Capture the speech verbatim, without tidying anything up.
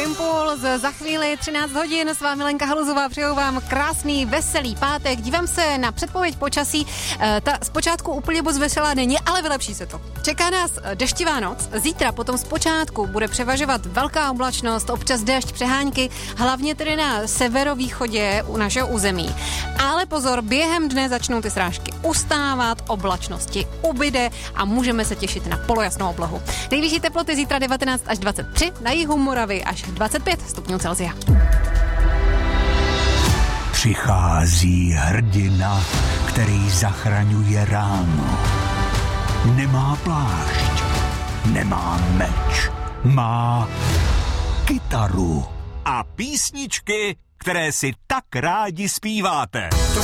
Impuls, za chvíli třináct hodin, s vámi Lenka Haluzová, přeju vám krásný, veselý pátek. Dívám se na předpověď počasí, ta zpočátku úplně moc veselá není, ale vylepší se to. Čeká nás deštivá noc, zítra potom zpočátku bude převažovat velká oblačnost, občas déšť, přehánky, hlavně tedy na severovýchodě u našeho území. Ale pozor, během dne začnou ty srážky ustávat, oblačnosti ubyde a můžeme se těšit na polojasnou oblohu. Nejvyšší teploty zítra devatenáct až dvacet tři, na jihu Moravy až dvacet pět stupňů Celsia. Přichází hrdina, který zachraňuje ráno. Nemá plášť, nemá meč, má kytaru. A písničky, které si tak rádi zpíváte. To